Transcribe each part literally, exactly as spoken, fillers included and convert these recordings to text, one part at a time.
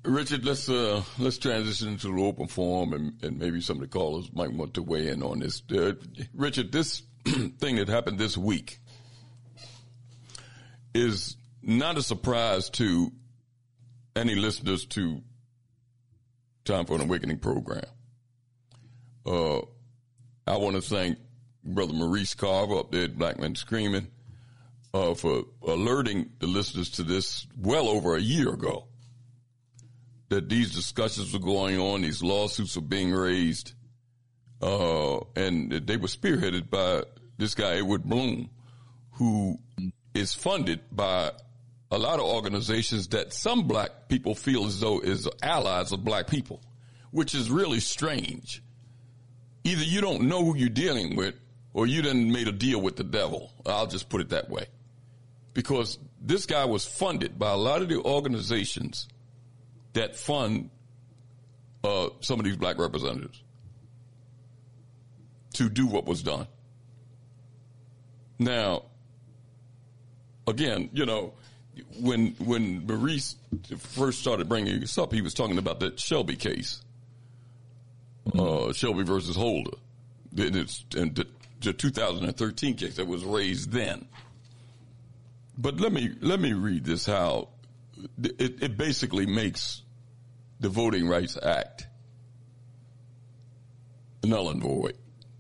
Richard, let's uh, let's transition into the open forum, and, and maybe some of the callers might want to weigh in on this. Uh, Richard, this thing that happened this week is not a surprise to any listeners to Time for an Awakening program. Uh, I want to thank Brother Maurice Carver up there at Black Men Screaming uh, for alerting the listeners to this well over a year ago, that these discussions were going on, these lawsuits were being raised, uh, and they were spearheaded by this guy, Edward Bloom, who is funded by a lot of organizations that some black people feel as though is allies of black people, which is really strange. Either you don't know who you're dealing with, or you done made a deal with the devil. I'll just put it that way. Because this guy was funded by a lot of the organizations that fund uh, some of these black representatives to do what was done. Now, again, you know, when when Maurice first started bringing this up, he was talking about that Shelby case, uh, Shelby versus Holder, and it's and the, the two thousand thirteen case that was raised then. But let me let me read this. How it, it basically makes the Voting Rights Act null and void.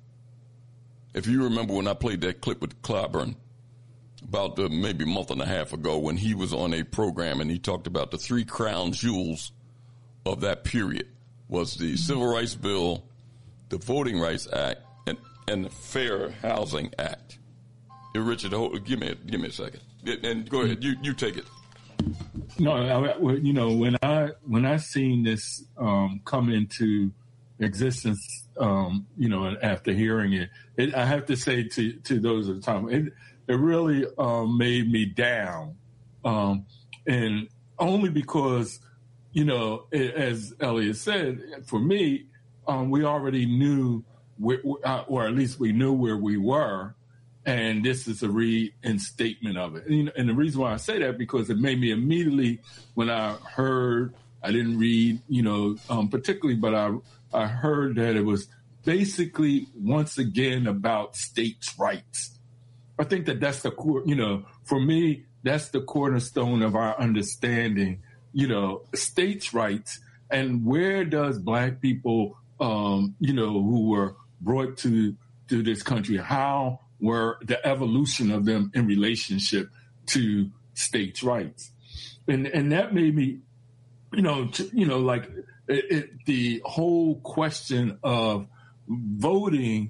If you remember when I played that clip with Clyburn about uh, maybe a month and a half ago, when he was on a program and he talked about the three crown jewels of that period was the Civil Rights Bill, the Voting Rights Act, and, and the Fair Housing Act. Hey, Richard, hold, give me a, give me a second, and go ahead. You you take it. No, I, you know, when I when I seen this um, come into existence, um, you know, after hearing it, it, I have to say to to those at the time, it it really um, made me down, um, and only because, you know, it, as Elliot said, for me, um, we already knew, where, or at least we knew where we were. And this is a reinstatement of it. And, and the reason why I say that, because it made me immediately, when I heard, I didn't read, you know, um, particularly, but I, I heard that it was basically, once again, about states' rights. I think that that's the core, you know, for me, that's the cornerstone of our understanding, you know, states' rights. And where does black people, um, you know, who were brought to, to this country, how were the evolution of them in relationship to states' rights. And and that made me, you know, to, you know, like it, it, the whole question of voting,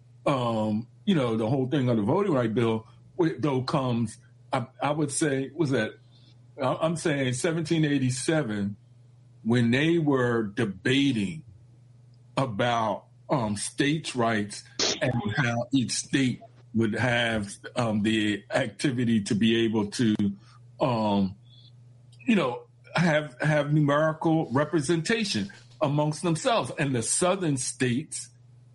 um, you know, the whole thing of the voting right bill, though comes, I, I would say, was that, I'm saying seventeen eighty-seven, when they were debating about um, states' rights and how each state would have um, the activity to be able to, um, you know, have have numerical representation amongst themselves. And the southern states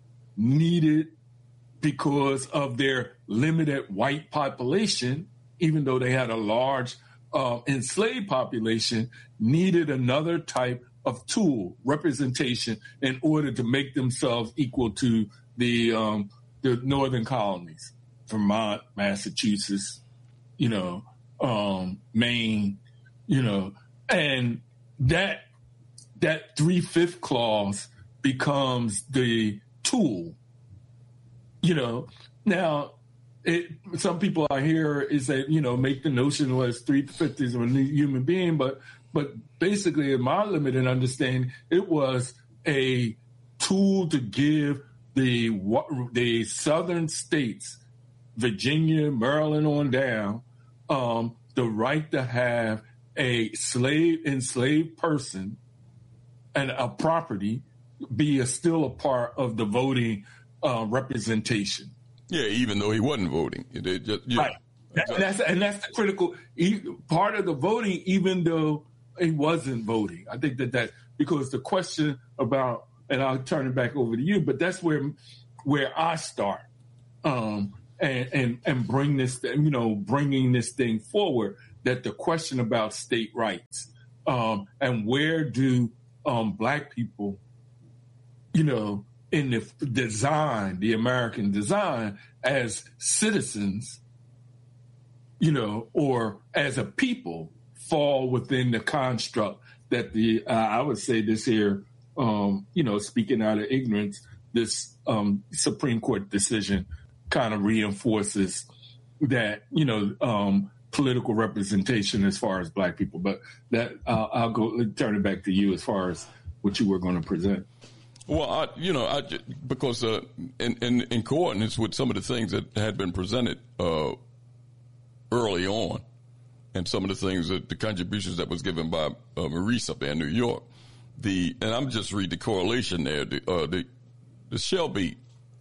needed, because of their limited white population, even though they had a large uh, enslaved population, needed another type of tool, representation, in order to make themselves equal to the um, the northern colonies, Vermont, Massachusetts, you know, um, Maine, you know, and that that three-fifth clause becomes the tool, you know. Now, it, some people I hear is that, you know, make the notion was three-fifths is a new human being, but but basically, in my limited understanding, it was a tool to give the the southern states, Virginia, Maryland on down, um, the right to have a slave enslaved person and a property be a, still a part of the voting uh, representation. Yeah, even though he wasn't voting. It just, yeah. Right. That, and, that's, and that's the critical part of the voting, even though he wasn't voting. I think that that, because the question about, and I'll turn it back over to you, but that's where where I start, um, and, and, and bring this, you know, bringing this thing forward, that the question about state rights, Um, and where do um, Black people, you know, in the design, the American design as citizens, you know, or as a people fall within the construct that the, uh, I would say this here, um, you know, speaking out of ignorance, this um, Supreme Court decision kind of reinforces that, you know, um, political representation as far as Black people. But that uh, I'll go turn it back to you as far as what you were going to present. Well, I, you know, I, because uh, in, in, in coordinates with some of the things that had been presented uh, early on, and some of the things that the contributions that was given by uh, Maurice up there in New York, the and I'm just read the correlation there. The uh, the, the Shelby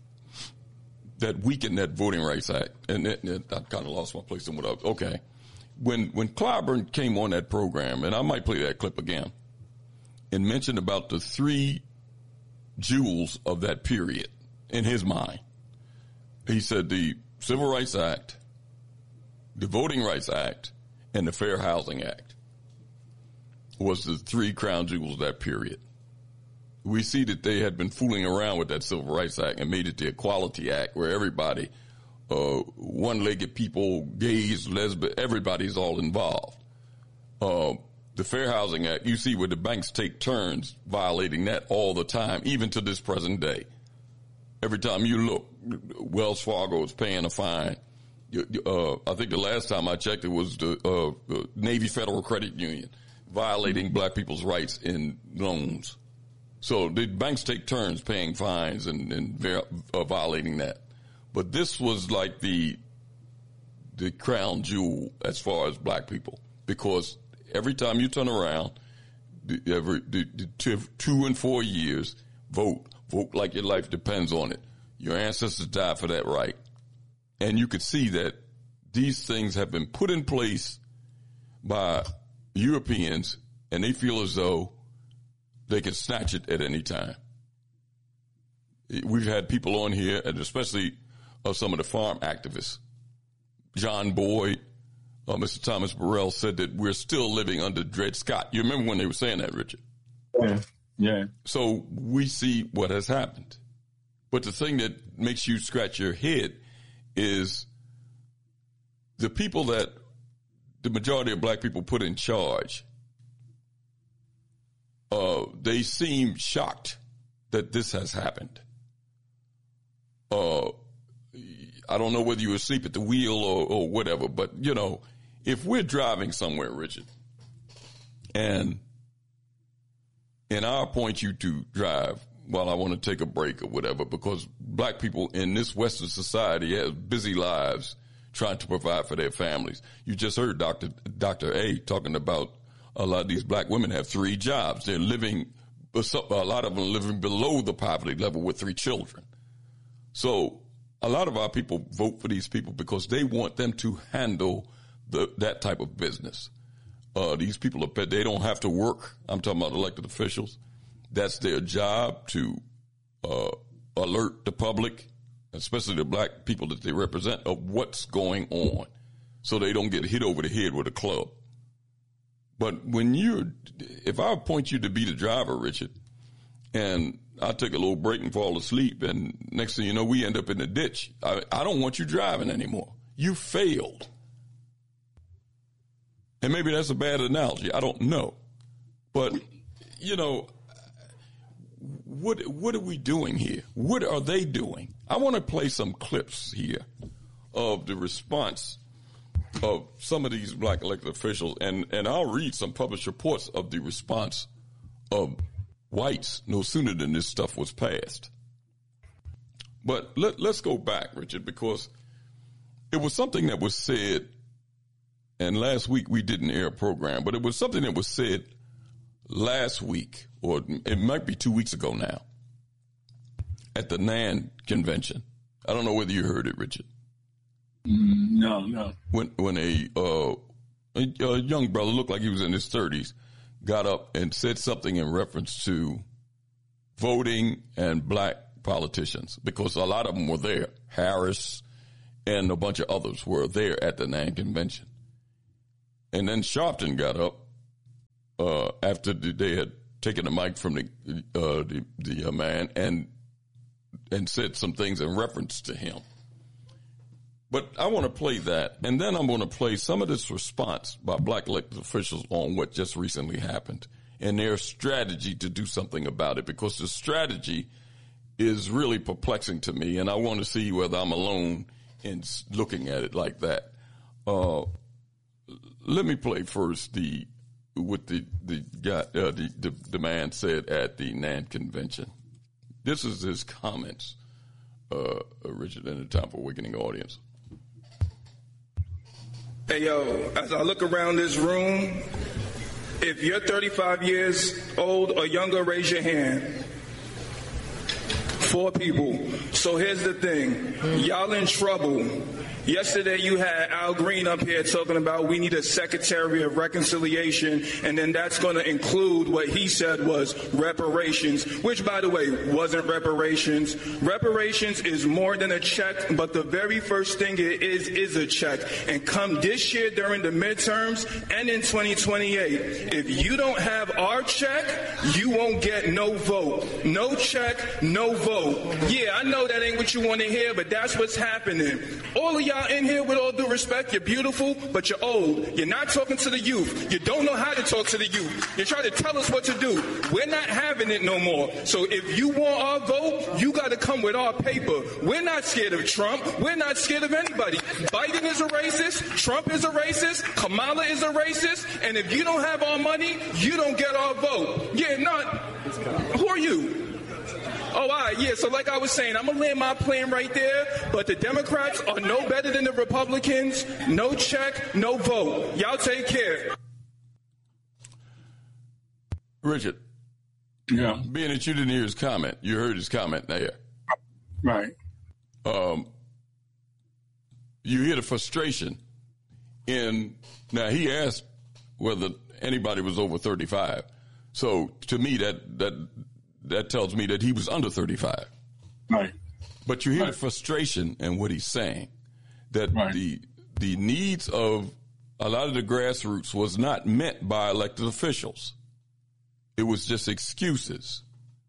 that weakened that Voting Rights Act, and it, it, I kind of lost my place in what I was, okay. When when Clyburn came on that program, and I might play that clip again, and mentioned about the three jewels of that period in his mind. He said the Civil Rights Act, the Voting Rights Act, and the Fair Housing Act was the three crown jewels of that period. We see that they had been fooling around with that Civil Rights Act and made it the Equality Act, where everybody, uh, one-legged people, gays, lesbians, everybody's all involved. Uh, The Fair Housing Act, you see where the banks take turns violating that all the time, even to this present day. Every time you look, Wells Fargo is paying a fine. Uh, I think the last time I checked, it was the, uh, the Navy Federal Credit Union violating Black people's rights in loans. So the banks take turns paying fines and, and ver- uh, violating that. But this was like the the crown jewel as far as Black people, because every time you turn around, the, every the, the two, two and four years, vote. Vote like your life depends on it. Your ancestors died for that right. And you could see that these things have been put in place by Europeans, and they feel as though they can snatch it at any time. We've had people on here, and especially uh, some of the farm activists. John Boyd, Uh, Mister Thomas Burrell said that we're still living under Dred Scott. You remember when they were saying that, Richard? Yeah, yeah. So we see what has happened. But the thing that makes you scratch your head is the people that the majority of Black people put in charge, uh, they seem shocked that this has happened. Uh, I don't know whether you were asleep at the wheel or, or whatever, but, you know, if we're driving somewhere, Richard, and and I'll point you to drive while I want to take a break or whatever, because Black people in this Western society have busy lives trying to provide for their families. You just heard Doctor Doctor A talking about a lot of these Black women have three jobs. They're living, a lot of them are living below the poverty level with three children. So a lot of our people vote for these people because they want them to handle The, that type of business. Uh, these people, are, they don't have to work. I'm talking about elected officials. That's their job, to uh, alert the public, especially the Black people that they represent, of what's going on, so they don't get hit over the head with a club. But when you're, if I point you to be the driver, Richard, and I take a little break and fall asleep, and next thing you know, we end up in the ditch. I, I don't want you driving anymore. You failed. And maybe that's a bad analogy. I don't know. But, you know, what what are we doing here? What are they doing? I want to play some clips here of the response of some of these Black elected officials, and, and I'll read some published reports of the response of whites no sooner than this stuff was passed. But let, let's go back, Richard, because it was something that was said. And last week we didn't air a program, but it was something that was said last week, or it might be two weeks ago now, at the N A N convention. I don't know whether you heard it, Richard. No, no. When when a, uh, a, a young brother, looked like he was in his thirties, got up and said something in reference to voting and Black politicians, because a lot of them were there. Harris and a bunch of others were there at the N A N convention. And then Sharpton got up uh, after they had taken the mic from the uh, the, the uh, man and and said some things in reference to him. But I want to play that, and then I'm going to play some of this response by black elected officials on what just recently happened and their strategy to do something about it, because the strategy is really perplexing to me, and I want to see whether I'm alone in looking at it like that. Uh, let me play first the what the the guy uh, the, the the man said at the N A N convention. This is his comments, uh, Richard, in the Time for Awakening audience. Hey, yo, as I look around this room, if you're thirty-five years old or younger, raise your hand. Four people. So here's the thing. Y'all in trouble. Yesterday you had Al Green up here talking about we need a Secretary of Reconciliation, and then that's going to include what he said was reparations, which, by the way, wasn't reparations. Reparations is more than a check, but the very first thing it is is a check. And come this year during the midterms and in twenty twenty-eight, if you don't have our check, you won't get no vote. No check, no vote. Yeah, I know that ain't what you want to hear, but that's what's happening. All of y'all in here, with all due respect, you're beautiful, but you're old. You're not talking to the youth. You don't know how to talk to the youth. You're trying to tell us what to do. We're not having it no more. So if you want our vote, you got to come with our paper. We're not scared of Trump. We're not scared of anybody. Biden is a racist. Trump is a racist. Kamala is a racist. And if you don't have our money, you don't get our vote. Yeah, not. Who are you? Oh, all right, yeah, so like I was saying, I'm going to land my plane right there, but the Democrats are no better than the Republicans. No check, no vote. Y'all take care. Richard. Yeah. Being that you didn't hear his comment, you heard his comment there. Right. Um, you hear the frustration in, now he asked whether anybody was over thirty-five. So to me, that, that, that tells me that he was under thirty-five. Right. But you hear right. the frustration in what he's saying, that right. the the needs of a lot of the grassroots was not met by elected officials. It was just excuses.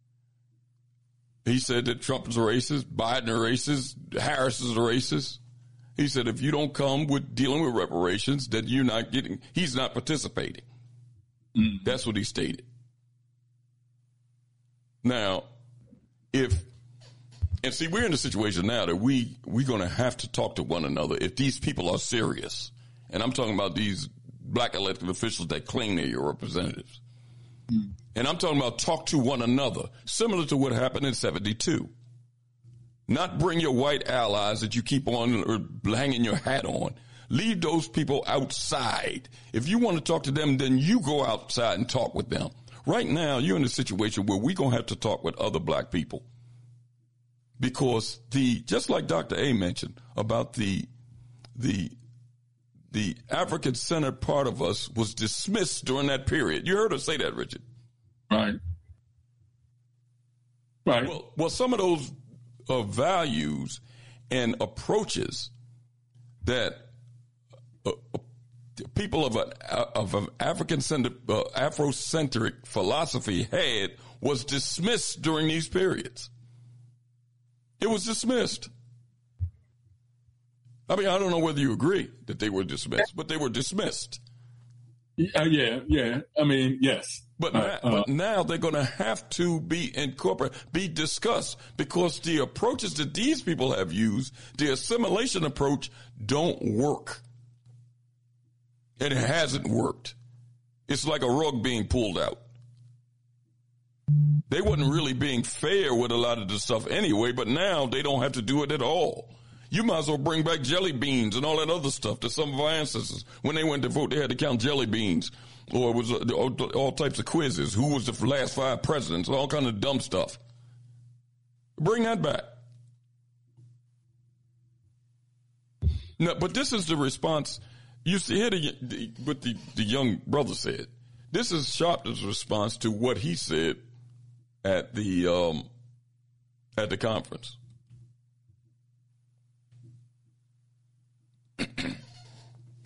He said that Trump is a racist, Biden is a racist, Harris is a racist. He said if you don't come with dealing with reparations, that you're not getting, he's not participating. Mm-hmm. That's what he stated. Now, if, and see, we're in a situation now that we, we're going to have to talk to one another if these people are serious. And I'm talking about these black elected officials that claim they're your representatives. Mm. And I'm talking about talk to one another, similar to what happened in seventy-two. Not bring your white allies that you keep on or hanging your hat on. Leave those people outside. If you want to talk to them, then you go outside and talk with them. Right now, you're in a situation where we're going to have to talk with other black people. Because the, just like Doctor A mentioned about the, the, the African-centered part of us was dismissed during that period. You heard her say that, Richard. Right. Right. Well, well some of those uh, values and approaches that uh, people of an of an African-centered, uh, Afrocentric philosophy had was dismissed during these periods. It was dismissed. I mean, I don't know whether you agree that they were dismissed, but they were dismissed. Uh, yeah, yeah. I mean, yes. But, uh, now, uh, but now they're going to have to be incorporated, be discussed, because the approaches that these people have used, the assimilation approach, don't work. And it hasn't worked. It's like a rug being pulled out. They wasn't really being fair with a lot of the stuff anyway, but now they don't have to do it at all. You might as well bring back jelly beans and all that other stuff that some of our ancestors, when they went to vote, they had to count jelly beans, or it was uh, all, all types of quizzes. Who was the last five presidents? All kind of dumb stuff. Bring that back. No, but this is the response. You see here the, the, what the, the young brother said. This is Sharpton's response to what he said at the um, at the conference.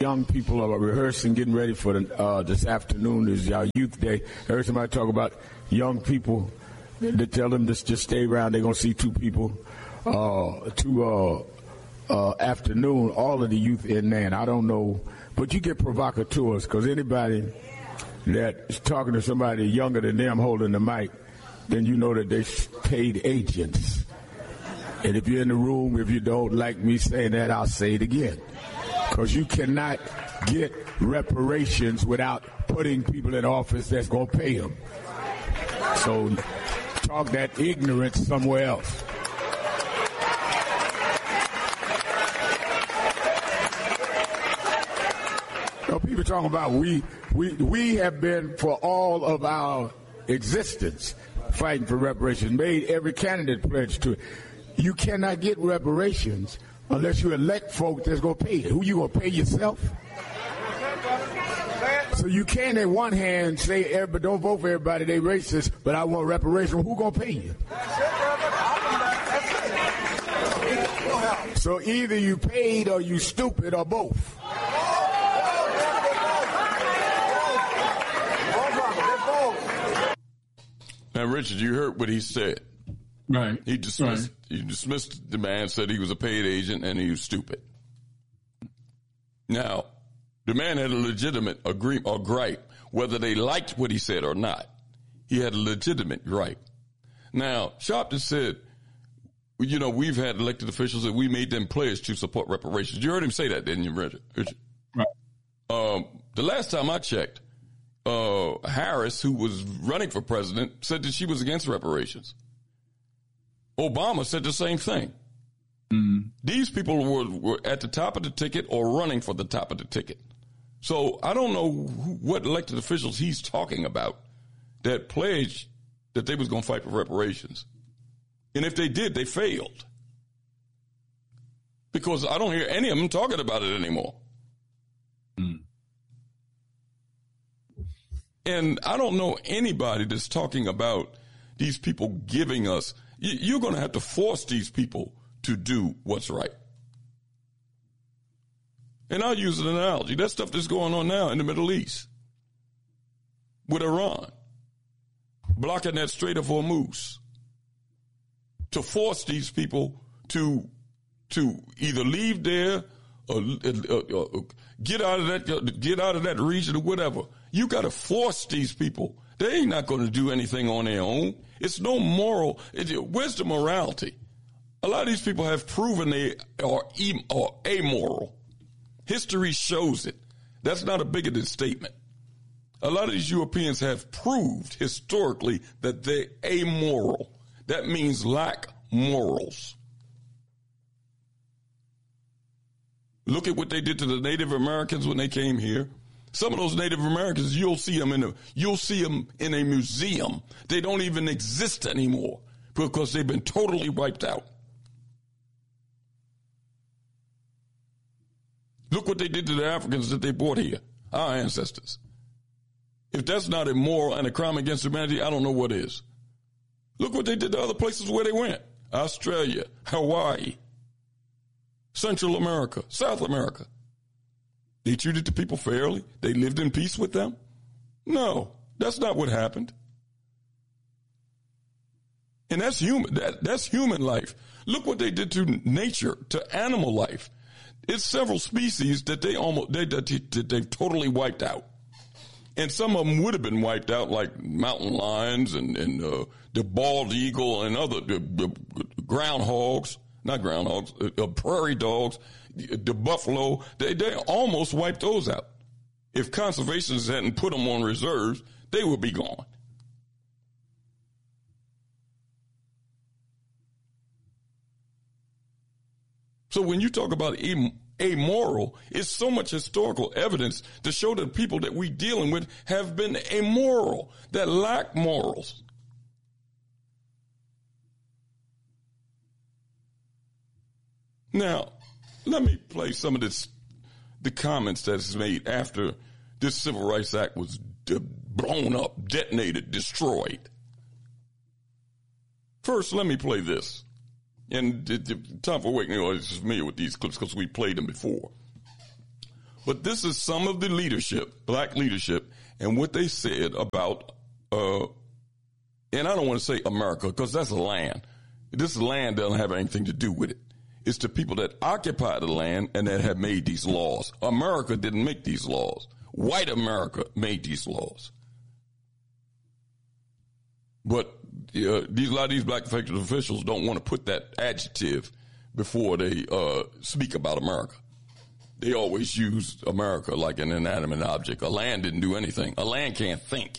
young people are rehearsing, getting ready for the, uh, this afternoon is our youth day. I heard somebody talk about young people. They tell them to just stay around. They're going to see two people, uh, two uh, uh, afternoon, all of the youth in there. And I don't know, but you get provocateurs because anybody that's talking to somebody younger than them holding the mic, then you know that they paid agents. And if you're in the room, if you don't like me saying that, I'll say it again. Because you cannot get reparations without putting people in office that's going to pay them. So talk that ignorance somewhere else. You know, people talking about we, we, we have been for all of our existence fighting for reparations, made every candidate pledge to it. You cannot get reparations unless you elect folk that's going to pay it. Who you going to pay yourself? So you can't, on one hand, say, everybody, don't vote for everybody, they racist, but I want reparations. Who going to pay you? So either you paid or you stupid or both. Now, Richard, you heard what he said. Right. He dismissed, right. he dismissed the man, said he was a paid agent and he was stupid. Now, the man had a legitimate agreement or gripe, whether they liked what he said or not. He had a legitimate gripe. Now, Sharpton said, you know, we've had elected officials that we made them pledge to support reparations. You heard him say that, didn't you, Richard? Right. Um, the last time I checked, uh, Harris, who was running for president, said that she was against reparations. Obama said the same thing. Mm. These people were, were at the top of the ticket or running for the top of the ticket. So I don't know who, what elected officials he's talking about that pledged that they was going to fight for reparations. And if they did, they failed. Because I don't hear any of them talking about it anymore. Mm. And I don't know anybody that's talking about these people giving us. You're going to have to force these people to do what's right. And I'll use an analogy. That stuff that's going on now in the Middle East with Iran, blocking that Strait of Hormuz, to force these people to to either leave there or uh, uh, get out of that get out of that region or whatever. You got to force these people. They ain't not going to do anything on their own. It's no moral. It, where's the morality? A lot of these people have proven they are, e- are amoral. History shows it. That's not a bigoted statement. A lot of these Europeans have proved historically that they're amoral. That means lack morals. Look at what they did to the Native Americans when they came here. Some of those Native Americans, you'll see them in a, you'll see them in a museum. They don't even exist anymore because they've been totally wiped out. Look what they did to the Africans that they brought here, our ancestors. If that's not immoral and a crime against humanity, I don't know what is. Look what they did to other places where they went. Australia, Hawaii, Central America, South America. They treated the people fairly. They lived in peace with them. No, that's not what happened. And that's human. That, that's human life. Look what they did to nature, to animal life. It's several species that they almost they that they've totally wiped out, and some of them would have been wiped out, like mountain lions and and uh, the bald eagle and other the, the groundhogs, not groundhogs, uh, uh, prairie dogs. The buffalo, they, they almost wiped those out. If conservationists hadn't put them on reserves, they would be gone. So when you talk about amoral, it's so much historical evidence to show that people that we're dealing with have been amoral, that lack morals. Now, let me play some of this, the comments that's made after this Civil Rights Act was de- blown up, detonated, destroyed. First, let me play this. And the, the, Tom for Awakening is familiar with these clips because we played them before. But this is some of the leadership, black leadership, and what they said about, uh, and I don't want to say America because that's a land. This land doesn't have anything to do with it. It's the people that occupy the land and that have made these laws. America didn't make these laws. White America made these laws. But uh, these, a lot of these black elected officials don't want to put that adjective before they uh, speak about America. They always use America like an inanimate object. A land didn't do anything. A land can't think.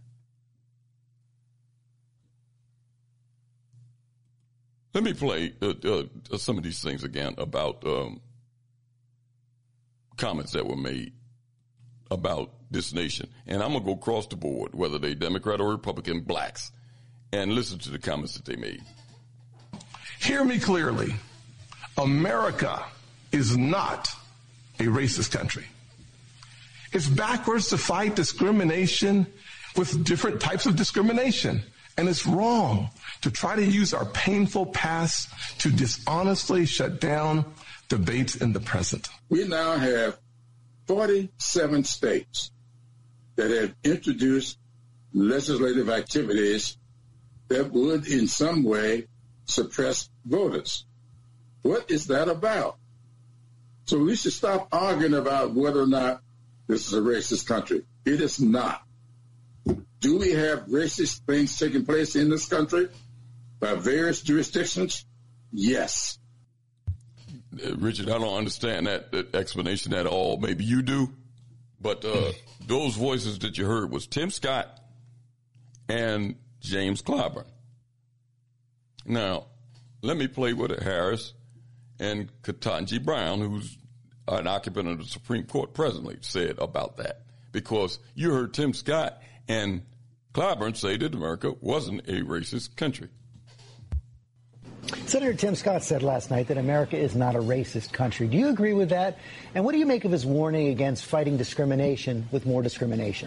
Let me play uh, uh, some of these things again about um, comments that were made about this nation. And I'm going to go across the board, whether they Democrat or Republican, blacks, and listen to the comments that they made. Hear me clearly. America is not a racist country. It's backwards to fight discrimination with different types of discrimination. And it's wrong to try to use our painful past to dishonestly shut down debates in the present. We now have forty-seven states that have introduced legislative activities that would in some way suppress voters. What is that about? So we should stop arguing about whether or not this is a racist country. It is not. Do we have racist things taking place in this country by various jurisdictions? Yes. Uh, Richard, I don't understand that, that explanation at all. Maybe you do. But uh, those voices that you heard was Tim Scott and James Clyburn. Now, let me play with it, Harris and Ketanji Brown, who's an occupant of the Supreme Court presently, said about that. Because you heard Tim Scott and Clyburn say that America wasn't a racist country. Senator Tim Scott said last night that America is not a racist country. Do you agree with that? And what do you make of his warning against fighting discrimination with more discrimination?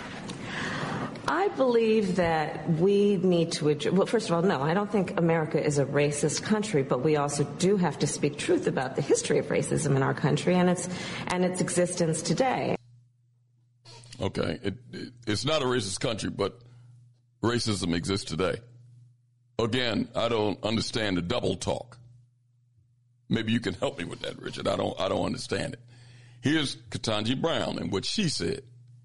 I believe that we need to address, well, first of all, no, I don't think America is a racist country, but we also do have to speak truth about the history of racism in our country and its and its existence today. Okay, it, it, it's not a racist country, but racism exists today. Again, I don't understand the double talk. Maybe you can help me with that, Richard. I don't I don't understand it. Here's Ketanji Brown and what she said.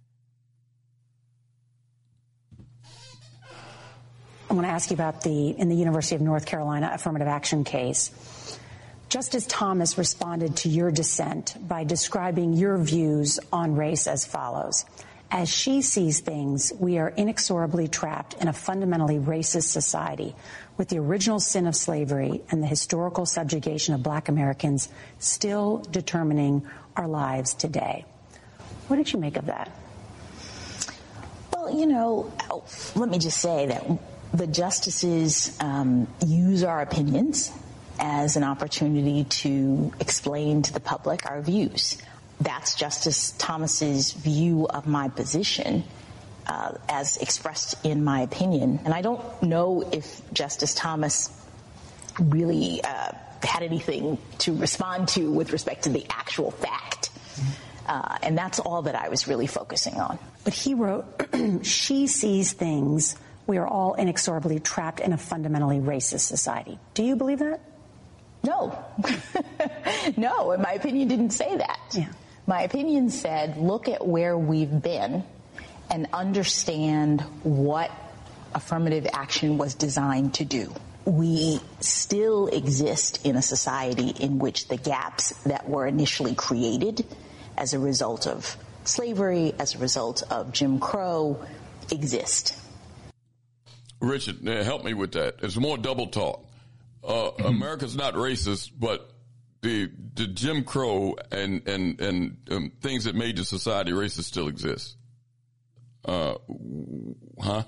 I want to ask you about the, in the University of North Carolina affirmative action case. Justice Thomas responded to your dissent by describing your views on race as follows. As she sees things, we are inexorably trapped in a fundamentally racist society, with the original sin of slavery and the historical subjugation of black Americans still determining our lives today. What did you make of that? Well, you know, let me just say that the justices um, use our opinions as an opportunity to explain to the public our views. That's Justice Thomas's view of my position uh, as expressed in my opinion. And I don't know if Justice Thomas really uh, had anything to respond to with respect to the actual fact. Uh, and that's all that I was really focusing on. But he wrote, she sees things, we are all inexorably trapped in a fundamentally racist society. Do you believe that? No. No, and my opinion didn't say that. Yeah. My opinion said, look at where we've been and understand what affirmative action was designed to do. We still exist in a society in which the gaps that were initially created as a result of slavery, as a result of Jim Crow, exist. Richard, help me with that. It's more double talk. Uh, mm-hmm. America's not racist, but the the Jim Crow and and and um, things that made the society racist still exist. Uh, huh?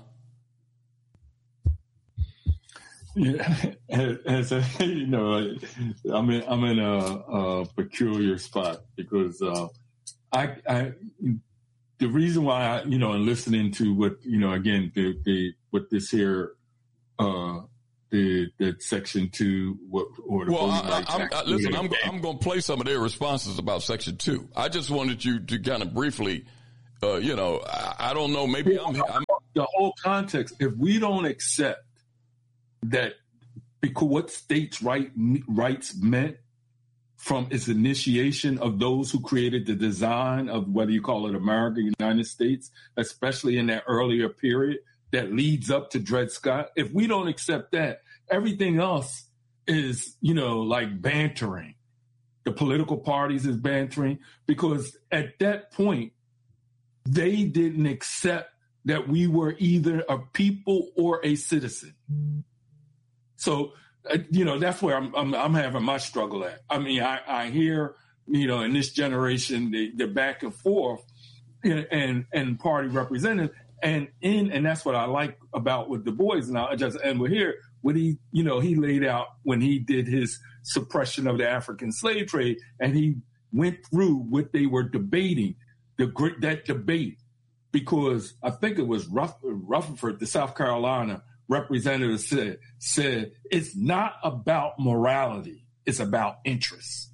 Yeah, as, as a, you know, I'm in I'm in a, a peculiar spot because uh, I I the reason why I you know and listening to what you know again the the what this here uh, the the Section Two or the well, Voting I, Rights I, Act. I, listen, I'm I'm going to play some of their responses about Section Two. I just wanted you to kind of briefly, uh, you know, I, I don't know, maybe I'm, I'm the whole context. If we don't accept that, because what states' right rights meant from its initiation of those who created the design of whether you call it America, United States, especially in that earlier period that leads up to Dred Scott. If we don't accept that, everything else is, you know, like bantering. The political parties is bantering because at that point, they didn't accept that we were either a people or a citizen. So, uh, you know, that's where I'm, I'm, I'm having my struggle at. I mean, I, I hear, you know, in this generation, the, the back and forth and, and, and party representatives. And in, and that's what I like about with Du Bois. And I just, and we're here, what he, you know, he laid out when he did his suppression of the African slave trade, and he went through what they were debating, the great, that debate, because I think it was Ruff, Rutherford, the South Carolina representative said, said, it's not about morality, it's about interest.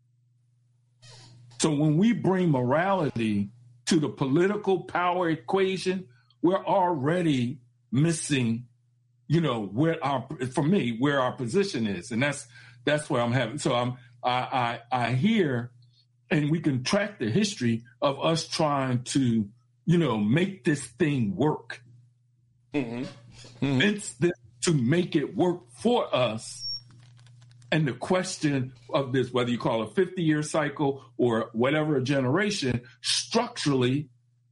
So when we bring morality to the political power equation, we're already missing, you know, where our, for me, where our position is. And that's, that's where I'm having. So I'm, I, I, I hear, and we can track the history of us trying to, you know, make this thing work. Mm-hmm. Mm-hmm. It's this to make it work for us. And the question of this, whether you call it a fifty-year cycle or whatever a generation, structurally,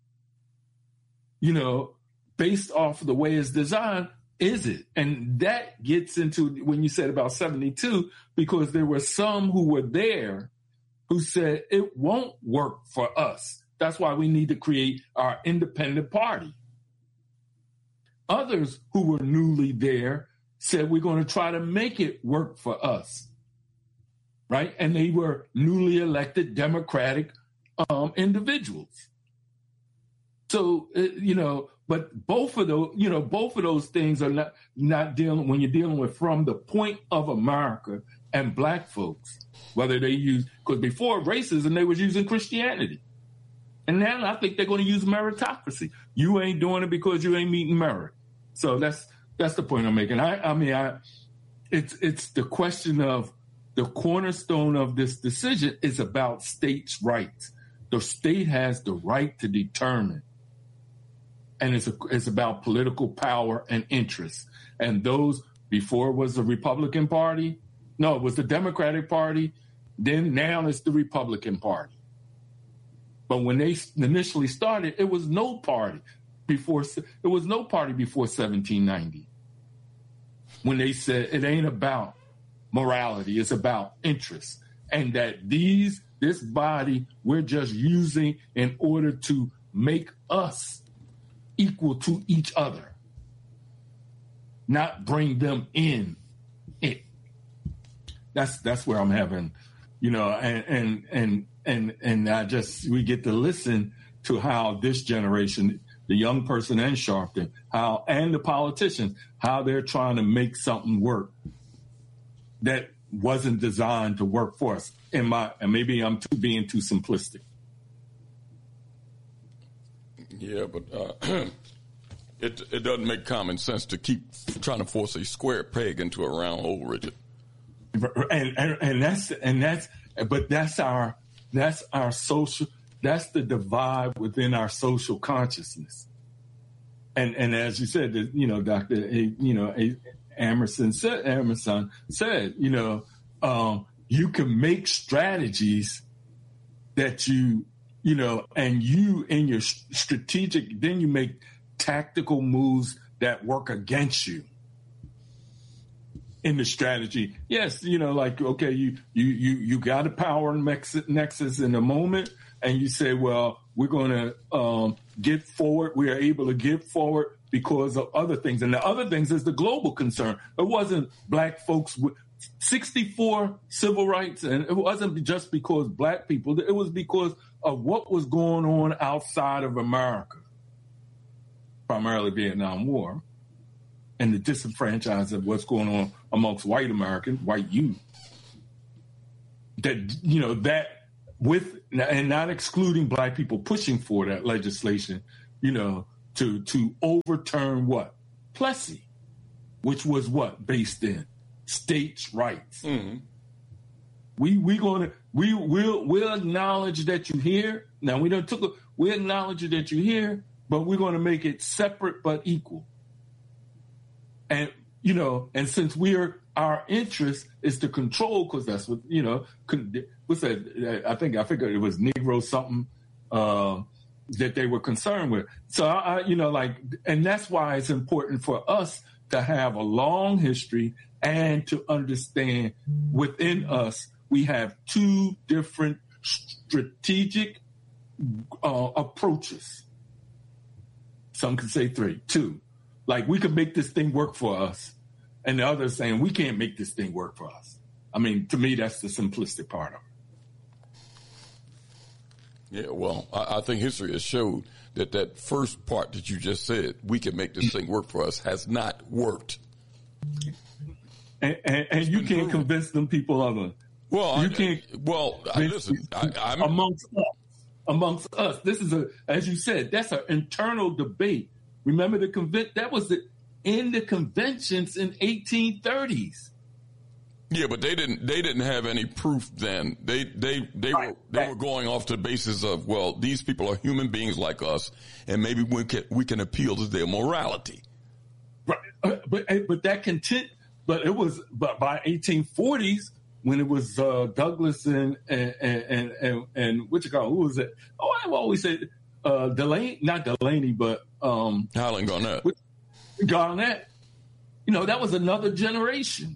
you know, based off of the way it's designed, is it? And that gets into when you said about seventy-two, because there were some who were there who said it won't work for us. That's why we need to create our independent party. Others who were newly there said we're going to try to make it work for us, right? And they were newly elected Democratic um, individuals. So, uh, you know, but both of those, you know, both of those things are not, not dealing, when you're dealing with from the point of America and black folks, whether they use, because before racism, they was using Christianity. And now I think they're going to use meritocracy. You ain't doing it because you ain't meeting merit. So that's that's the point I'm making. I, I mean, I it's it's the question of the cornerstone of this decision is about states' rights. The state has the right to determine, and it's a, it's about political power and interest. And those before it was the Republican Party, no, it was the Democratic Party. Then now it's the Republican Party. But when they initially started, it was no party before. It was no party before seventeen ninety. When they said it ain't about morality, it's about interest, and that these this body we're just using in order to make us equal to each other, not bring them in. It. That's that's where I'm having, you know, and and and. And and I just, we get to listen to how this generation, the young person and Sharpton, how, and the politicians, how they're trying to make something work that wasn't designed to work for us. In my, and maybe I'm too, being too simplistic. Yeah, but uh, it it doesn't make common sense to keep trying to force a square peg into a round hole, Richard. And and, and that's and that's, but that's our. That's our social, that's the divide within our social consciousness. And and as you said, you know, Doctor, you know, Emerson said, Emerson said, you know, um, you can make strategies that you, you know, and you in your strategic, then you make tactical moves that work against you. In the strategy, yes, you know, like, okay, you you you you got a power nexus in the moment, and you say, well, we're going to um, get forward. We are able to get forward because of other things, and the other things is the global concern. It wasn't black folks with sixty-four civil rights, and it wasn't just because black people. It was because of what was going on outside of America, primarily Vietnam War. and the disenfranchisement of what's going on amongst white Americans, white youth. That, you know, that with, and not excluding black people pushing for that legislation, you know, to to overturn what? Plessy, which was what? Based in states' rights. Mm-hmm. We we gonna we will we'll acknowledge that you're here. Now we don't took a, we acknowledge that you're here, but we're gonna make it separate but equal. And you know, and since we're our interest is to control, because that's what you know. What's that? I think I figured it was Negro something uh, that they were concerned with. So I, I, you know, like, and that's why it's important for us to have a long history and to understand within us we have two different strategic uh, approaches. Some could say three, two. Like we could make this thing work for us. And the other saying, we can't make this thing work for us. I mean, to me, that's the simplistic part of it. Yeah, well, I, I think history has showed that that first part that you just said, we can make this thing work for us, has not worked. And, and, and you can't proven. convince them people of it. Well, you I, can't. Well, I, listen, I, I'm amongst us. Amongst us, this is a, as you said, that's an internal debate. Remember the convent? That was the. in the conventions in eighteen thirties. Yeah, but they didn't they didn't have any proof then. They they they right, were they right. were going off the basis of, well, these people are human beings like us, and maybe we can we can appeal to their morality. Right. Uh, but but that content but it was but by eighteen forties when it was uh, Douglas and and and and, and what you call who was it? Oh, I've always said uh, Delaney, not Delaney, but um, Highland Garnett. With, Garnett, you know, that was another generation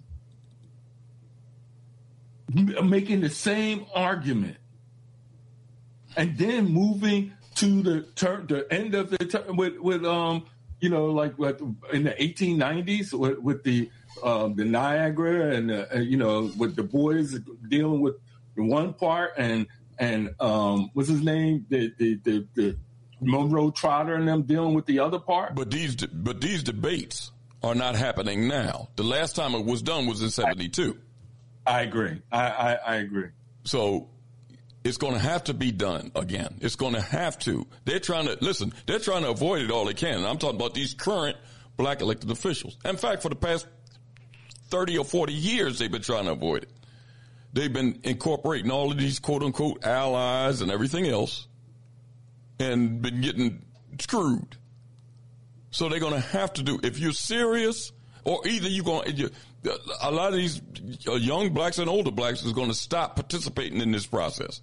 making the same argument, and then moving to the turn, the end of the term with, with um, you know, like what in the eighteen nineties with, with the um, the Niagara and uh, you know, with the boys dealing with the one part and and um, what's his name, the the the. the Monroe Trotter and them dealing with the other part. But these but these debates are not happening now. The last time it was done was in seventy-two. I agree. I, I, I agree. So it's going to have to be done again. It's going to have to. They're trying to, listen, they're trying to avoid it all they can. And I'm talking about these current black elected officials. In fact, for the past thirty or forty years, they've been trying to avoid it. They've been incorporating all of these quote-unquote allies and everything else, and been getting screwed. So they're going to have to do, if you're serious, or either you're going to, a lot of these young blacks and older blacks is going to stop participating in this process.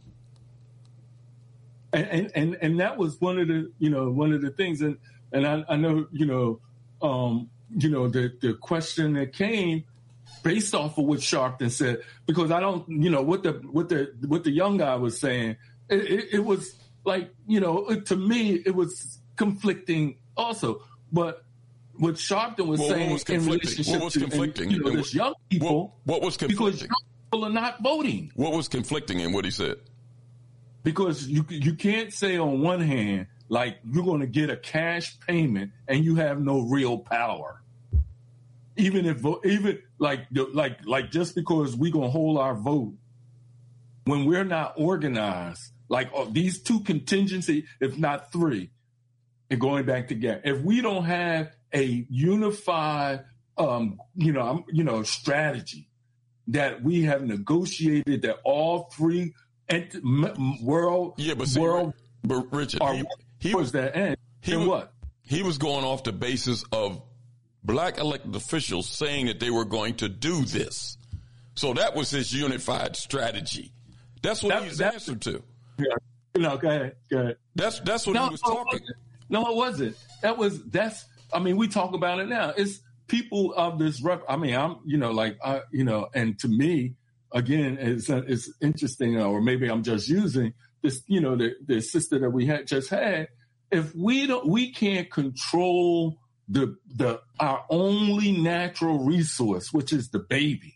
And, and, and, and that was one of the, you know, one of the things. And, and I, I know, you know, um, you know, the, the question that came based off of what Sharpton said, because I don't, you know, what the, what the, what the young guy was saying, it, it, it was, like, you know, to me, it was conflicting also. But what Sharpton was well, saying was in relationship what was to conflicting? And, you know, this young people, what, what was conflicting? Because young people are not voting. What was conflicting in what he said? Because you you can't say on one hand, like, you're going to get a cash payment and you have no real power. Even if, even like, like, like just because we're going to hold our vote when we're not organized. Like oh, these two contingency, if not three, and going back together. If we don't have a unified, um, you know, you know, strategy that we have negotiated, that all three ent- world, yeah, but see, world, but Richard, are, he, he was that end. He was, what? He was going off the basis of black elected officials saying that they were going to do this. So that was his unified strategy. That's what that, he's that, answered to. Yeah. No, go ahead. Go ahead. That's that's what no, he was talking. It no, it wasn't. That was that's. I mean, we talk about it now. It's people of this. Rep, I mean, I'm. You know, like I. You know, and to me, again, it's it's interesting. Or maybe I'm just using this. You know, the the sister that we had just had. If we don't, we can't control the the our only natural resource, which is the baby.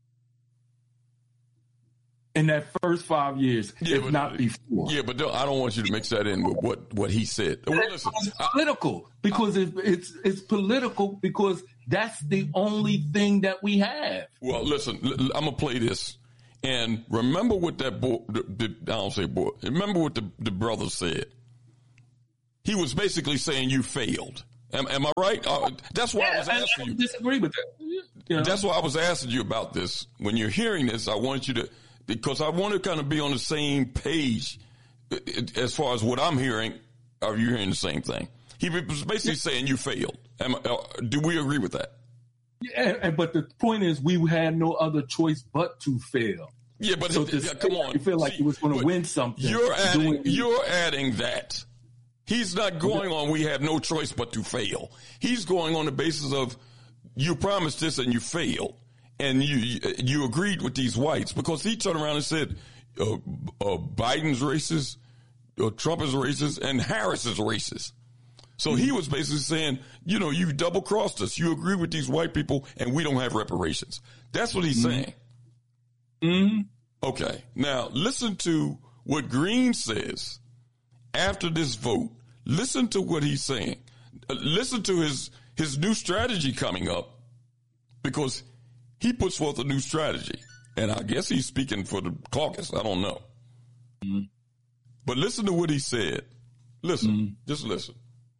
In that first five years, yeah, if but, not before. Yeah, but I don't want you to mix that in with what, what he said. Well, listen, it's political because it, it's it's political because That's the only thing that we have. Well, listen, I'm going to play this. And remember what that boy, the, the, I don't say boy, remember what the, the brother said. He was basically saying you failed. Am, am I right? Uh, that's why yeah, I was asking I, I you. disagree with that. You know? That's why I was asking you about this. When you're hearing this, I want you to, because I want to kind of be on the same page as far as what I'm hearing. Are you hearing the same thing? He was basically yeah. saying you failed. Am, uh, do we agree with that? Yeah, but the point is we had no other choice but to fail. Yeah, but so it, yeah, come on. You feel like See, he was going to win something. You're adding, you're adding that. He's not going on, we had no choice but to fail. He's going on the basis of you promised this and you failed. And you you agreed with these whites because he turned around and said uh, uh, Biden's racist, uh, Trump is racist, and Harris is racist. So he was basically saying, you know, you double crossed us. You agree with these white people and we don't have reparations. That's what he's mm-hmm. saying. Mm-hmm. Okay. Now listen to what Green says after this vote. Listen to what he's saying. Uh, listen to his, his new strategy coming up because he puts forth a new strategy. And I guess he's speaking for the caucus. I don't know. Mm-hmm. But listen to what he said. Listen. Mm-hmm. Just listen.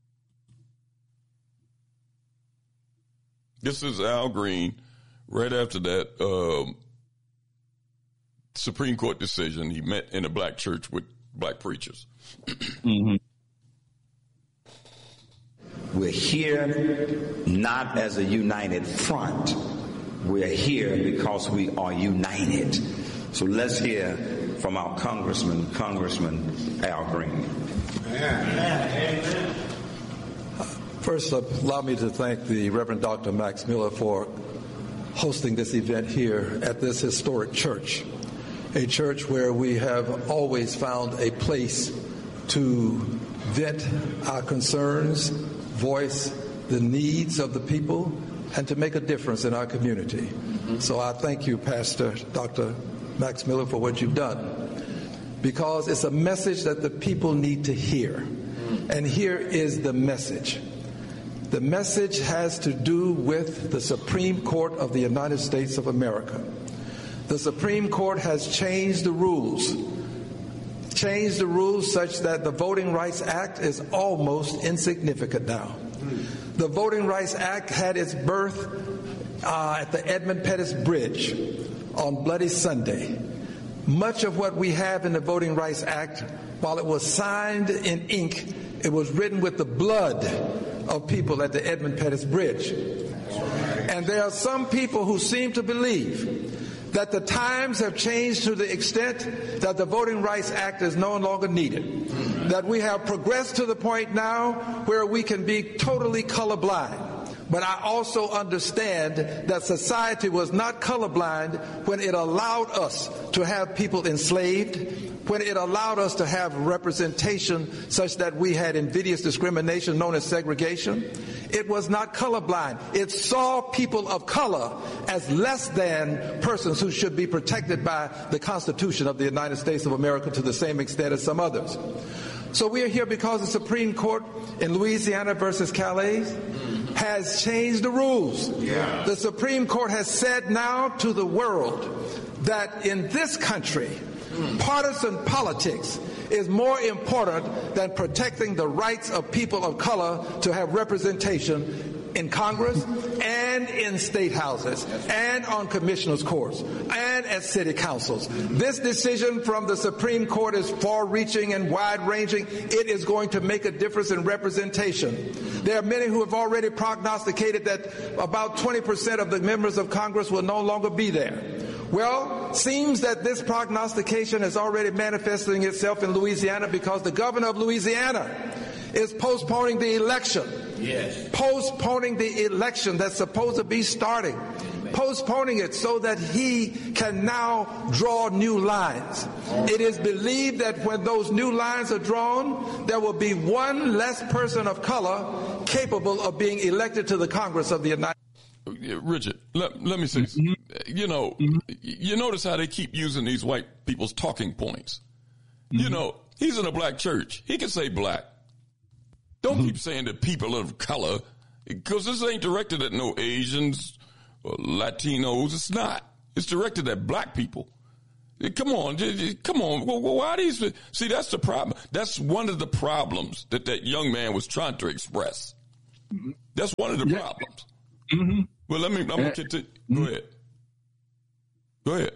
This is Al Green right after that um, Supreme Court decision. He met in a black church with black preachers. mm-hmm. We're here not as a united front. We're here because we are united. So let's hear from our Congressman, Congressman Al Green. Amen. First, allow me to thank the Reverend Doctor Max Miller for hosting this event here at this historic church, a church where we have always found a place to vent our concerns, voice the needs of the people, and to make a difference in our community. Mm-hmm. So I thank you, Pastor Doctor Max Miller, for what you've done, because it's a message that the people need to hear. Mm-hmm. And here is the message. The message has to do with the Supreme Court of the United States of America. The Supreme Court has changed the rules, changed the rules such that the Voting Rights Act is almost insignificant now. The Voting Rights Act had its birth uh, at the Edmund Pettus Bridge on Bloody Sunday. Much of what we have in the Voting Rights Act, while it was signed in ink, it was written with the blood of people at the Edmund Pettus Bridge. And there are some people who seem to believe that the times have changed to the extent that the Voting Rights Act is no longer needed, that we have progressed to the point now where we can be totally colorblind. But I also understand that society was not colorblind when it allowed us to have people enslaved, when it allowed us to have representation such that we had invidious discrimination known as segregation. It was not colorblind. It saw people of color as less than persons who should be protected by the Constitution of the United States of America to the same extent as some others. So we are here because the Supreme Court in Louisiana versus Calais has changed the rules. Yeah. The Supreme Court has said now to the world that in this country, mm. partisan politics is more important than protecting the rights of people of color to have representation in Congress and in state houses and on commissioners' courts and at city councils. This decision from the Supreme Court is far-reaching and wide-ranging. It is going to make a difference in representation. There are many who have already prognosticated that about twenty percent of the members of Congress will no longer be there. Well, seems that this prognostication is already manifesting itself in Louisiana because the governor of Louisiana is postponing the election. Yes. Postponing the election that's supposed to be starting. Amen. Postponing it so that he can now draw new lines. Oh. It is believed that when those new lines are drawn, there will be one less person of color capable of being elected to the Congress of the United States. Richard, let, let me say, mm-hmm. you know, mm-hmm. you notice how they keep using these white people's talking points. Mm-hmm. You know, he's in a black church. He can say black. Don't mm-hmm. keep saying that people of color, Because this ain't directed at no Asians or Latinos. It's not. It's directed at black people. Come on, come on. Why these? See, that's the problem. That's one of the problems that that young man was trying to express. That's one of the yeah. problems. Mm-hmm. Well, let me, I'm going to continue. Go ahead. Go ahead.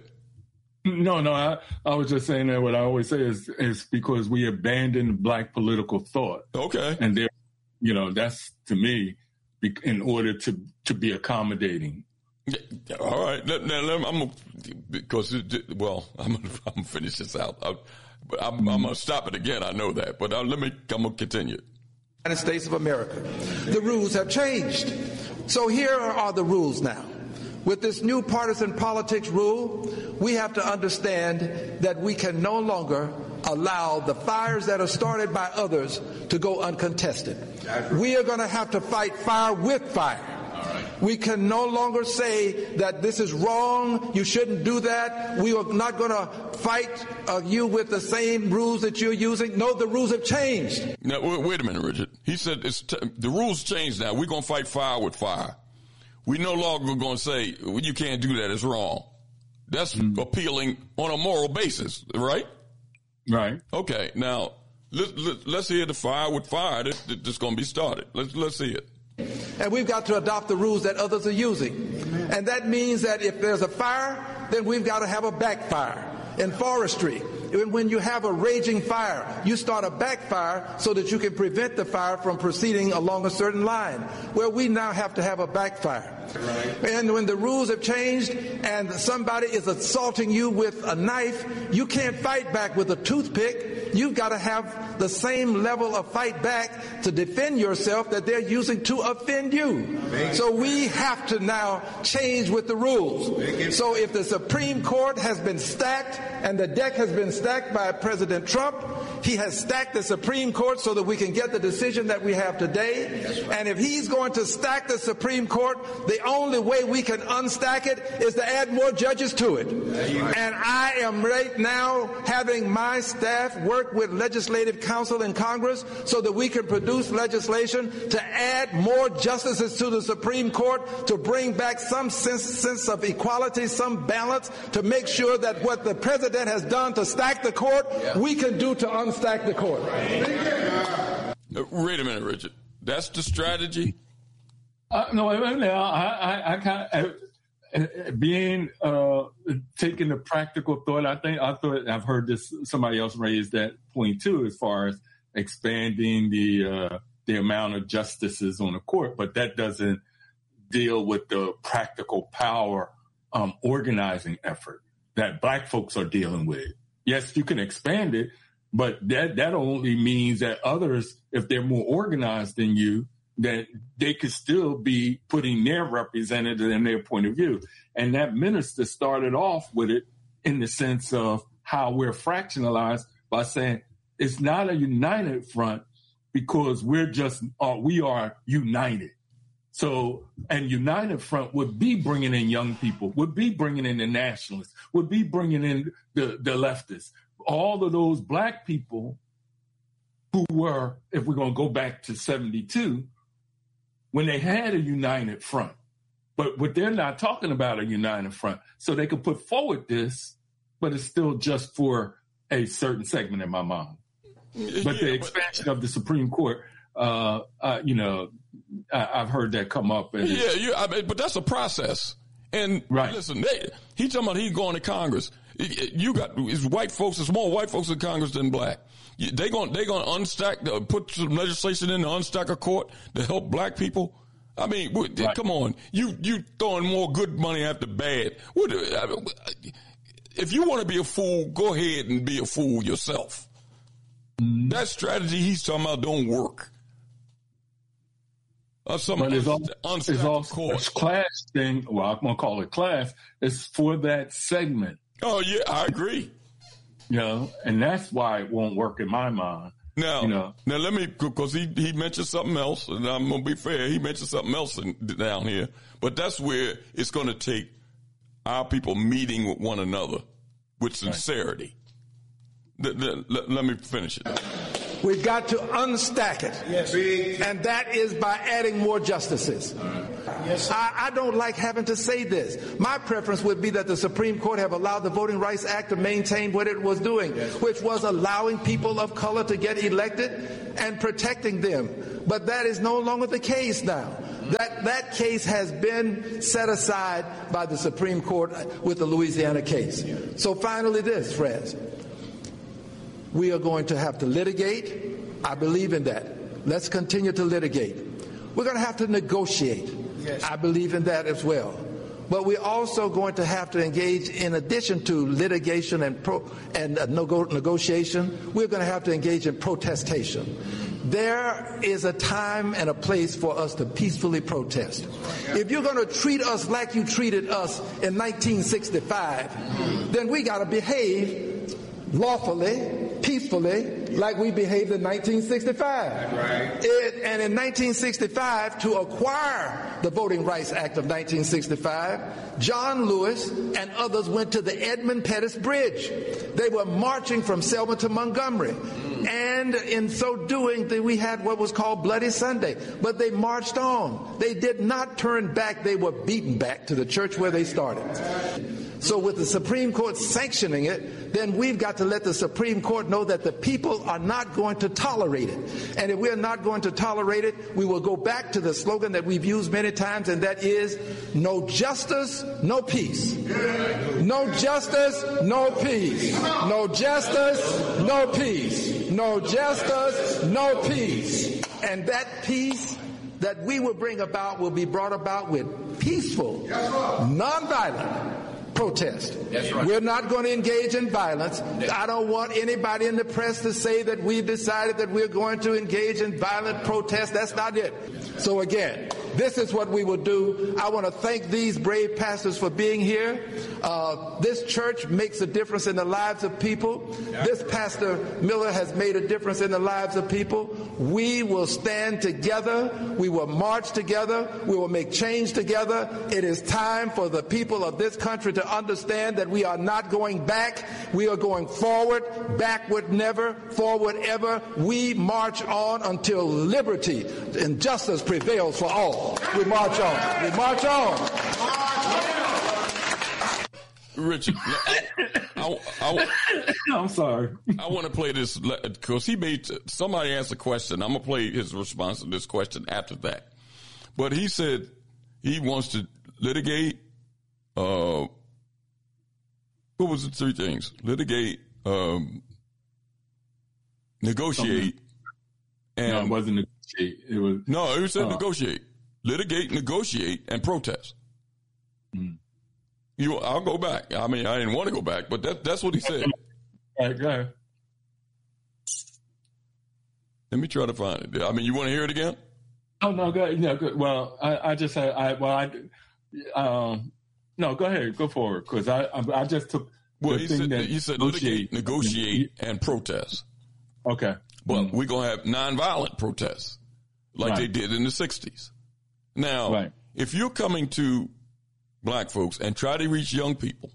No, no, I, I was just saying that what I always say is, is because we abandoned black political thought. Okay. And there, you know, that's to me, in order to, to be accommodating. Yeah, all right. Now, now, I'm gonna, because it, well, I'm gonna, I'm gonna finish this out. I, but I'm, I'm gonna stop it again. I know that, but uh, let me. I'm gonna continue. United States of America. The rules have changed. So here are the rules now. With this new partisan politics rule, we have to understand that we can no longer allow the fires that are started by others to go uncontested. We are going to have to fight fire with fire. We can no longer say that this is wrong, you shouldn't do that. We are not going to fight uh, you with the same rules that you're using. No, the rules have changed. Now, wait, wait a minute, Richard. He said it's t- the rules changed now. We're going to fight fire with fire. We no longer going to say, well, you can't do that, it's wrong. That's mm-hmm. appealing on a moral basis, right? Right. Okay, now, let, let, let's hear the fire with fire that, that's going to be started. Let's, let's see it. And we've got to adopt the rules that others are using. And that means that if there's a fire, then we've got to have a backfire. In forestry, when you have a raging fire, you start a backfire so that you can prevent the fire from proceeding along a certain line. Well, we now have to have a backfire. Right. And when the rules have changed and somebody is assaulting you with a knife, you can't fight back with a toothpick. You've got to have the same level of fight back to defend yourself that they're using to offend you. So we have to now change with the rules. So if the Supreme Court has been stacked and the deck has been stacked by President Trump, he has stacked the Supreme Court so that we can get the decision that we have today. And if he's going to stack the Supreme Court, the only way we can unstack it is to add more judges to it. And I am right now having my staff work with Legislative Council in Congress so that we can produce legislation to add more justices to the Supreme Court, to bring back some sense, sense of equality, some balance, to make sure that what the president has done to stack the court, we can do to unstack the court. Wait a minute, Richard. That's the strategy? Uh, no, wait a minute now. I, I, I kind of, uh, being, uh, taking the practical thought, I think, I thought, I've heard this, somebody else raise that point too, as far as expanding the, uh, the amount of justices on the court, but that doesn't deal with the practical power, um, organizing effort that black folks are dealing with. Yes, you can expand it, but that, that only means that others, if they're more organized than you, that they could still be putting their representative and their point of view. And that minister started off with it in the sense of how we're fractionalized by saying it's not a united front because we're just, uh, we are united. So, and united front would be bringing in young people, would be bringing in the nationalists, would be bringing in the, the leftists. All of those black people who were, if we're going to go back to seventy-two, when they had a united front, but what they're not talking about a united front. So they could put forward this, but it's still just for a certain segment in my mind. But yeah, the expansion but, of the Supreme Court, uh, uh, you know, I, I've heard that come up. And yeah, you, I mean, but that's a process. And right. listen, they, he talking about he going to Congress. You got it's white folks. There's more white folks in Congress than black. They going they going to unstack, uh, put some legislation in to unstack a court to help black people. I mean, right. come on, you you throwing more good money after bad. What, I mean, if you want to be a fool, go ahead and be a fool yourself. Mm-hmm. That strategy he's talking about don't work. Uh, but it's also, it's also a class thing. Well, I'm going to call it class. It's for that segment. Oh, yeah, I agree. You know, and that's why it won't work in my mind. Now, you know? now let me, because he, he mentioned something else, and I'm going to be fair. He mentioned something else in, down here. But that's where it's going to take our people meeting with one another with sincerity. Right. Let, let, let, let me finish it. We've got to unstack it. Yes. And that is by adding more justices. Yes. I, I don't like having to say this. My preference would be that the Supreme Court have allowed the Voting Rights Act to maintain what it was doing, yes. which was allowing people of color to get elected and protecting them. But that is no longer the case now. That that case has been set aside by the Supreme Court with the Louisiana case. So finally this, friends. We are going to have to litigate. I believe in that. Let's continue to litigate. We're going to have to negotiate. Yes. I believe in that as well. But we're also going to have to engage, in addition to litigation and pro, and uh, nego- negotiation, we're going to have to engage in protestation. There is a time and a place for us to peacefully protest. If you're going to treat us like you treated us in nineteen sixty-five, then we got to behave lawfully, peacefully, like we behaved in nineteen sixty-five. Right. It, and in nineteen sixty-five, to acquire the Voting Rights Act of nineteen sixty-five, John Lewis and others went to the Edmund Pettus Bridge. They were marching from Selma to Montgomery. And in so doing, we had what was called Bloody Sunday. But they marched on. They did not turn back. They were beaten back to the church where they started. So with the Supreme Court sanctioning it, then we've got to let the Supreme Court know that the people are not going to tolerate it. And if we're not going to tolerate it, we will go back to the slogan that we've used many times, and that is, no justice, no peace. No justice, no peace. No justice, no peace. No justice, no peace. And that peace that we will bring about will be brought about with peaceful, nonviolent protest. That's right. We're not going to engage in violence. I don't want anybody in the press to say that we've decided that we're going to engage in violent protest. That's not it. So again, this is what we will do. I want to thank these brave pastors for being here. Uh, this church makes a difference in the lives of people. This Pastor Miller has made a difference in the lives of people. We will stand together. We will march together. We will make change together. It is time for the people of this country to understand that we are not going back. We are going forward, backward never, forward ever. We march on until liberty and justice prevails for all. We march on. We march on. Richard, I, I, I, I'm sorry. I want to play this because he made somebody asked a question. I'm gonna play his response to this question after that. But he said he wants to litigate. Uh, what was the three things? Litigate, um, negotiate, and no, it wasn't negotiate. It was no. It said uh, negotiate, litigate, negotiate, and protest. Hmm. You, I'll go back. I mean, I didn't want to go back, but that, that's what he said. All right, go ahead. Let me try to find it. I mean, you want to hear it again? Oh no, go ahead. No, go, well, I, I just had, I well, I, um, no, go ahead, go forward, because I, I, I just took. Well, the he thing said, that he said litigate, negotiate, and protest. Okay. But mm-hmm. we're gonna have nonviolent protests, like right. they did in the sixties. Now, right. if you're coming to black folks and try to reach young people,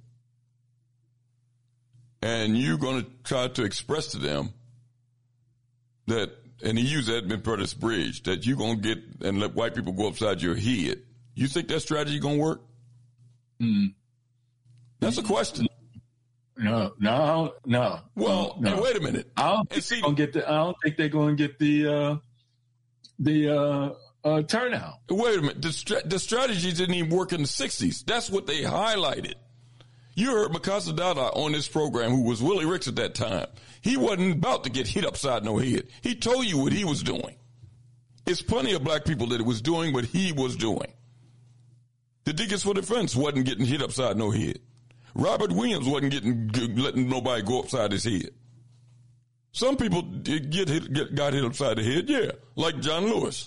and you're going to try to express to them that, and he used Edmund Pettus Bridge, that you're going to get and let white people go upside your head, you think that strategy going to work? Mm. That's a question. No, no, no. Well, no. Hey, wait a minute. I don't think they're going to get the. I don't think they're going to get the uh, the uh, uh, turnout. Wait a minute. The, stra- the strategy didn't even work in the sixties. That's what they highlighted. You heard Mikasa Dada on this program, who was Willie Ricks at that time. He wasn't about to get hit upside no head. He told you what he was doing. It's plenty of black people that was doing what he was doing. The Deacons for Defense wasn't getting hit upside no head. Robert Williams wasn't getting letting nobody go upside his head. Some people did get hit, get, got hit upside the head, yeah, like John Lewis.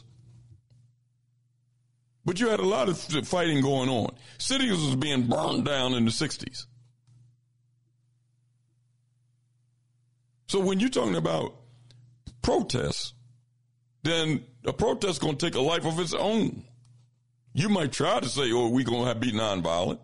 But you had a lot of fighting going on. Cities was being burned down in the sixties. So when you're talking about protests, then a protest is going to take a life of its own. You might try to say, oh, we're going to have be nonviolent.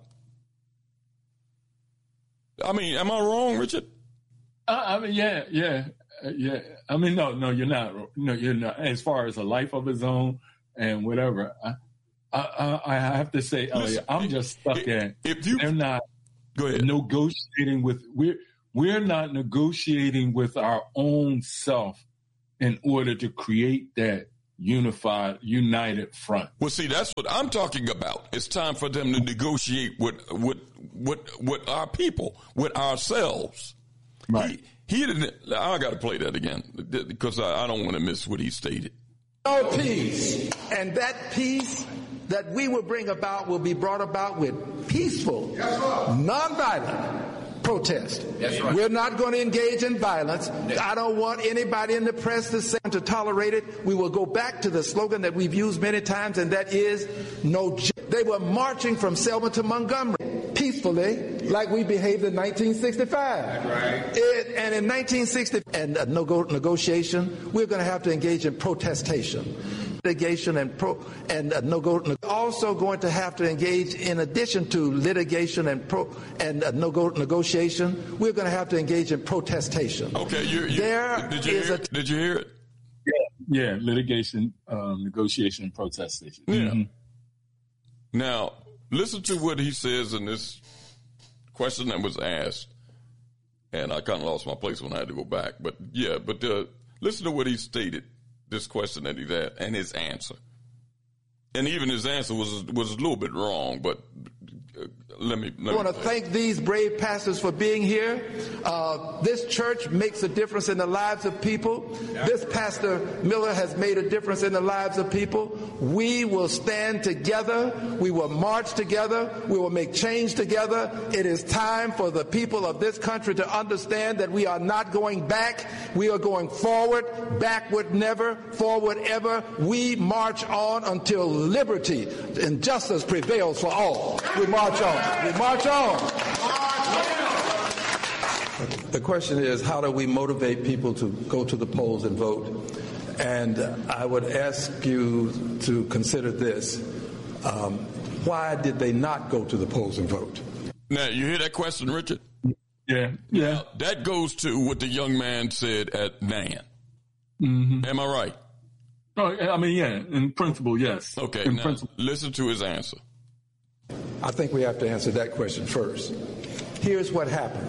I mean, am I wrong, Richard? Uh, I mean, yeah, yeah. yeah. I mean, no, no, you're not. No, you're not. As far as a life of his own and whatever, I, I, I have to say, Elliot, I'm just stuck at. If you, they're not go ahead. negotiating with we're we're not negotiating with our own self in order to create that unified, united front. Well, see, that's what I'm talking about. It's time for them to negotiate with with with, with our people, with ourselves. Right. He, he didn't. I got to play that again because I, I don't want to miss what he stated. No peace, and that peace that we will bring about will be brought about with peaceful, nonviolent protest. That's right. We're not going to engage in violence. I don't want anybody in the press to say to tolerate it. We will go back to the slogan that we've used many times, and that is no. J-. They were marching from Selma to Montgomery peacefully, like we behaved in nineteen sixty-five. Right. It, and in nineteen sixty, and a no negotiation, we're going to have to engage in protestation. Litigation and pro and uh, no go also going to have to engage in addition to litigation and pro and uh, no go negotiation. We're going to have to engage in protestation. Okay, you, you, there did you is hear, a did you hear it? Yeah, yeah, litigation, um, negotiation, and protestation. Yeah. Mm-hmm. Now listen to what he says in this question that was asked, and I kind of lost my place when I had to go back. But yeah, but uh, listen to what he stated. This question that he's asked and his answer, and even his answer was was a little bit wrong. But uh, let me. Let I want to thank these brave pastors for being here. Uh, this church makes a difference in the lives of people. Yeah. This Pastor Miller has made a difference in the lives of people. We will stand together. We will march together. We will make change together. It is time for the people of this country to understand that we are not going back. We are going forward, backward never, forward ever. We march on until liberty and justice prevails for all. We march on. We march on. The question is, how do we motivate people to go to the polls and vote? And I would ask you to consider this. Um, why did they not go to the polls and vote? Now, you hear that question, Richard? Yeah. Yeah. Now, that goes to what the young man said at Nan. Mm-hmm. Am I right? Oh, I mean, yeah, in principle, yes. Okay, in now principle. Listen to his answer. I think we have to answer that question first. Here's what happened.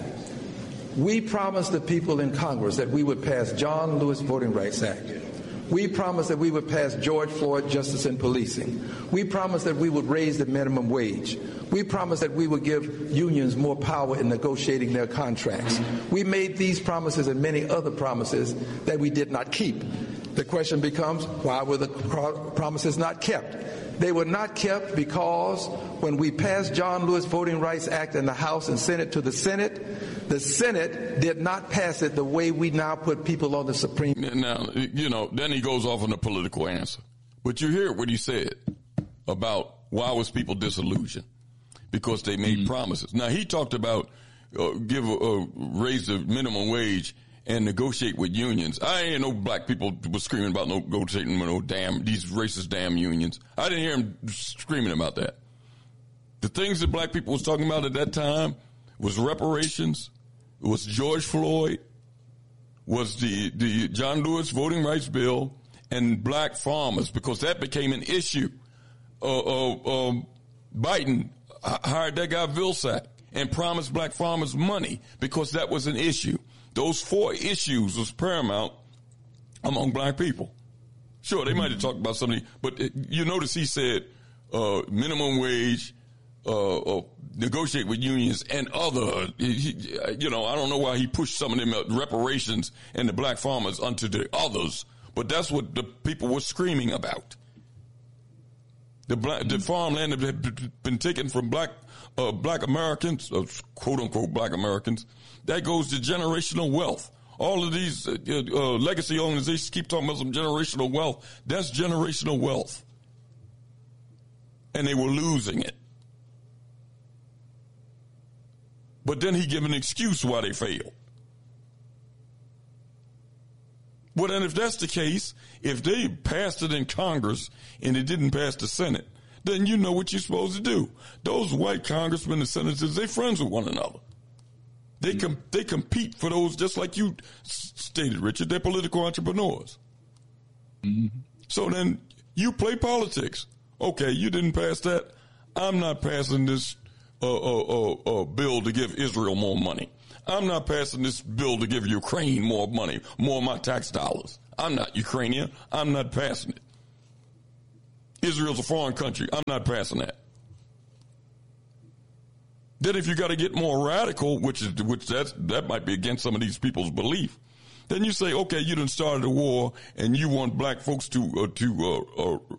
We promised the people in Congress that we would pass John Lewis Voting Rights Act. We promised that we would pass George Floyd Justice in Policing. We promised that we would raise the minimum wage. We promised that we would give unions more power in negotiating their contracts. We made these promises and many other promises that we did not keep. The question becomes, why were the promises not kept? They were not kept because when we passed John Lewis Voting Rights Act in the House and sent it to the Senate, the Senate did not pass it the way we now put people on the Supreme. Now, you know, then he goes off on a political answer. But you hear what he said about why was people disillusioned? Because they made mm-hmm. promises. Now, he talked about uh, give uh, raise the minimum wage and negotiate with unions. I ain't no black people was screaming about no negotiating with no damn, these racist damn unions. I didn't hear him screaming about that. The things that black people was talking about at that time was reparations, was George Floyd, was the, the John Lewis Voting Rights Bill, and black farmers, because that became an issue. Uh, uh, um, Biden hired that guy Vilsack and promised black farmers money because that was an issue. Those four issues was paramount among black people. Sure, they might have talked about something, but you notice he said uh, minimum wage, uh, uh, negotiate with unions, and other. He, you know, I don't know why he pushed some of them uh, reparations and the black farmers onto the others, but that's what the people were screaming about. The black, the farmland that had been taken from black, uh, black Americans, uh, quote unquote black Americans. That goes to generational wealth. All of these uh, uh, legacy organizations keep talking about some generational wealth. That's generational wealth. And they were losing it. But then he gave an excuse why they failed. Well, then if that's the case, if they passed it in Congress and it didn't pass the Senate, then you know what you're supposed to do. Those white congressmen and senators, they're friends with one another. They com- they compete for those, just like you stated, Richard. They're political entrepreneurs. Mm-hmm. So then you play politics. Okay, you didn't pass that. I'm not passing this uh, uh, uh, uh, bill to give Israel more money. I'm not passing this bill to give Ukraine more money, more of my tax dollars. I'm not Ukrainian. I'm not passing it. Israel's a foreign country. I'm not passing that. Then if you got to get more radical, which is which that's, that might be against some of these people's belief, then you say, okay, you done started a war and you want black folks to uh, to uh, uh,